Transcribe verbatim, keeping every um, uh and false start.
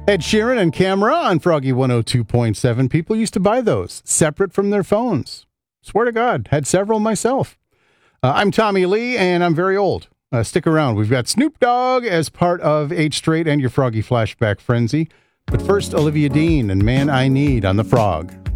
Ed Sheeran and Camera on Froggy one oh two point seven. People used to buy those separate from their phones. Swear to God, had several myself. Uh, I'm Tommy Lee, and I'm very old. Uh, stick around. We've got Snoop Dogg as part of H Straight and your Froggy Flashback Frenzy. But first, Olivia Dean and Man I Need on the Frog.